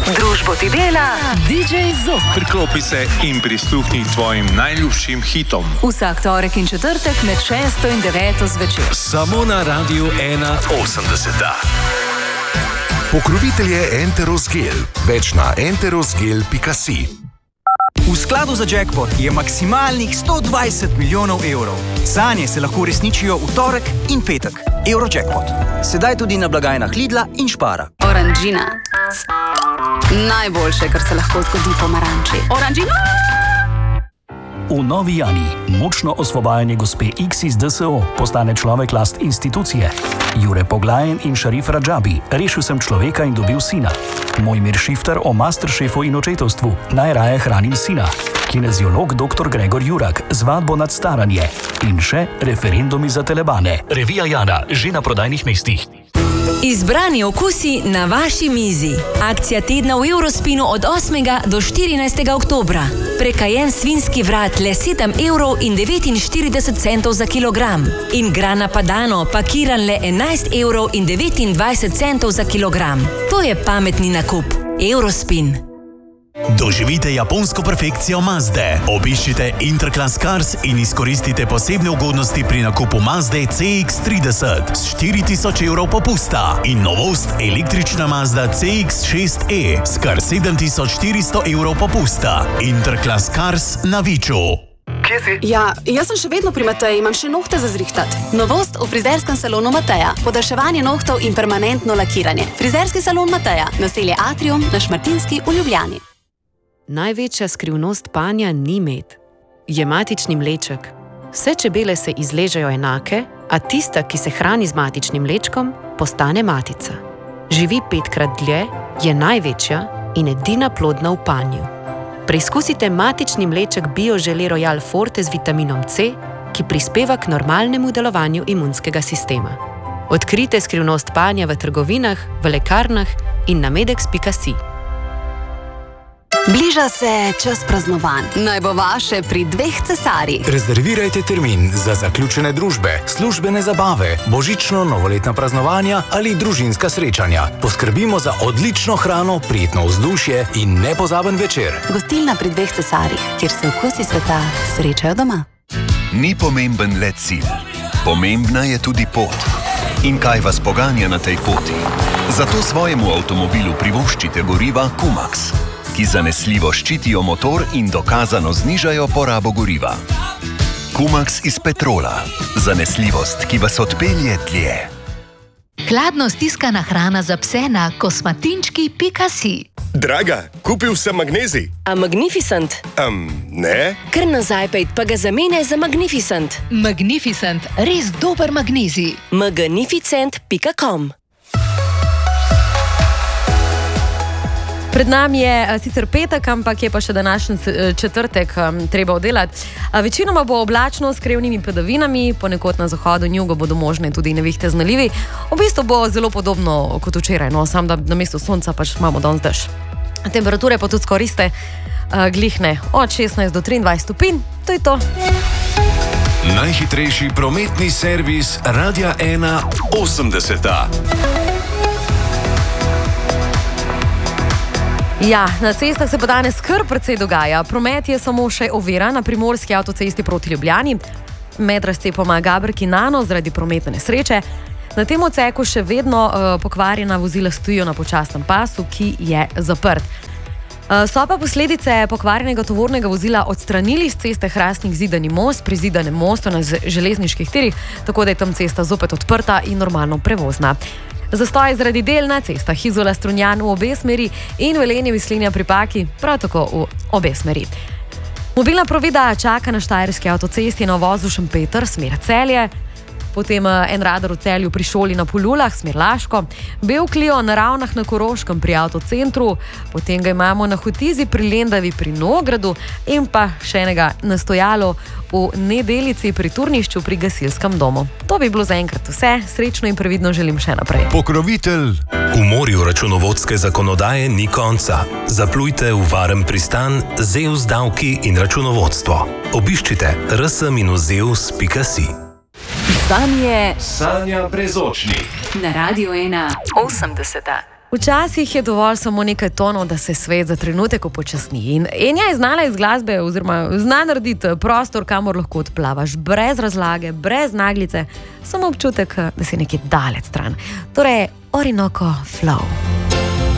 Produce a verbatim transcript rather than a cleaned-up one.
Družbo ti dela D J Zop. Priklopi se in prisluhni tvojim najljubšim hitom. Vsak torek in četrtek med šesto in deveto zvečer. Samo na Radiu ena osemdeseta. Pokrovitelj je Enterosgel. Več na enterosgel pika si. V skladu za jackpot je maksimalnih sto dvajset milijonov evrov. Sanje se lahko uresničijo v torek in petek. Eurojackpot. Sedaj tudi na blagajnah Lidla in Špara. Oranžina. Najboljše, kar se lahko zgodi pomaranči. Oranžina! V Novi Jani močno osvobajanje gospe X iz D S O postane človek last institucije. Jure Poglajen in Šarif Radžabi, rešil sem človeka in dobil sina. Mojmir Šifter o masteršefu in očetovstvu, najraje hranim sina. Kineziolog doktor Gregor Jurak, zvadbo nad staranje. In še referendumi za telebane. Revija Jana, že na prodajnih mestih. Izbrani okusi na vaši mizi. Akcija tedna v Eurospinu od osmega do štirinajstega oktobra. Prekajen svinski vrat le sedem evrov in devetinštirideset centov za kilogram. In grana padano pakiran le enajst evrov in devetindvajset centov za kilogram. To je pametni nakup. Eurospin. Doživite japonsko perfekcijo Mazde. Obiščite Interclass Cars in izkoristite posebne ugodnosti pri nakupu Mazde C X trideset s štiri tisoč evrov popusta in novost električna Mazda C X šest E s kar sedem tisoč štiristo evrov popusta. Interclass Cars na Viču. Kje si? Ja, jaz sem še vedno pri Mateji, imam še nohte za zrihtat. Novost v frizerskem salonu Mateja. Podaljševanje nohtov in permanentno lakiranje. Frizerski salon Mateja. Naselje Atrium na Šmartinski v Ljubljani. Največja skrivnost panja ni med. Je matični mleček. Vse čebele se izležejo enake, a tista, ki se hrani z matičnim mlečkom, postane matica. Živi petkrat dlje, je največja in edina plodna v panju. Preizkusite matični mleček BioGelé Royal Forte z vitaminom C, ki prispeva k normalnemu delovanju imunskega sistema. Odkrite skrivnost panja v trgovinah, v lekarnah in na medex pika si. Bliža se čas praznovanj. Naj bo vaše pri dveh cesarjih. Rezervirajte termin za zaključene družbe, službene zabave, božično novoletna praznovanja ali družinska srečanja. Poskrbimo za odlično hrano, prijetno vzdušje in nepozaben večer. Gostilna pri dveh cesarjih, kjer se okusi sveta srečajo doma. Ni pomemben le cilj. Pomembna je tudi pot. In kaj vas poganja na tej poti? Zato svojemu avtomobilu privoščite goriva Kumax, ki zanesljivo ščitijo motor in dokazano znižajo porabo goriva. Kumax iz petrola. Zanesljivost, ki vas odpelje dlje. Hladno stiskana hrana za pse na kosmatinčki pika si. Draga, kupil sem magnezij. A Magnificent? Um, ne. Kar nazaj pejt pa ga zamene za Magnificent. Magnificent, res dober magnezij. magnificent pika com. Pred nami je a, sicer petek, ampak je pa še današnji četrtek a, treba oddelati. A, večinoma bo oblačno s krevnimi padavinami, ponekod na zahodu in jugu bodo možne tudi nevihte z nalivi. V bistvu bo zelo podobno kot včeraj, no, sam da na mestu sonca pač imamo danes dež. Temperature pa tudi skoriste a, glihne od šestnajst do triindvajset stopinj. To je to. Najhitrejši prometni servis Radia ena osemdeseta. Ja, na cestah se pa danes kar precej dogaja. Promet je samo še ovira na primorski avtocesti proti Ljubljani, med razcepoma Gabrki-Nano zaradi prometne nesreče. Na tem odseku še vedno uh, pokvarjena vozila stojijo na počasnem pasu, ki je zaprt. Uh, so pa posledice pokvarjenega tovornega vozila odstranili z ceste Hrastnik Zidani most pri Zidanem mostu na železniških tirih, tako da je tam cesta zopet odprta in normalno prevozna. Zastoj zaradi del na cestah Izola Strunjan v obe smeri in Velenje Mislinja pri Paki prav tako v obe smeri. Mobilna provida čaka na štajerski avtocesti na uvozu Šempeter, smer Celje, potem en radar v Celju pri šoli na Polulah, smer Laško, bel Clio na Ravnah na Koroškem pri avtocentru, potem ga imamo na Hotizi pri Lendavi pri Noogradu in pa še enega na Stojalo v Nedelici pri Turnišču pri gasilskem domu. To bi bilo zaenkrat vse, srečno in previdno želim še naprej. Pokrovitelj. V morju računovodske zakonodaje ni konca. Zaplujte v varen pristan Zeus davki in računovodstvo. Obiščite r s minus zeus pika si. Z vami je Sanja Brezočnik na Radiu ena osemdeseta. Včasih je dovolj samo nekaj tonov, da se svet za trenutek upočasni. In Enja je znala iz glasbe, oziroma zna narediti prostor, kamor lahko odplavaš, brez razlage, brez naglice, samo občutek, da si nekje daleč stran. Torej, Orinoco Flow.